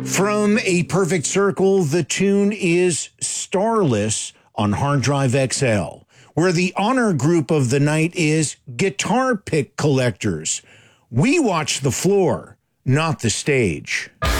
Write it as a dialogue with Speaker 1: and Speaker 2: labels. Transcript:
Speaker 1: From A Perfect Circle, the tune is Starless on Hard Drive XL, where the honor group of the night is Guitar Pick Collectors. We watch the floor, not the stage.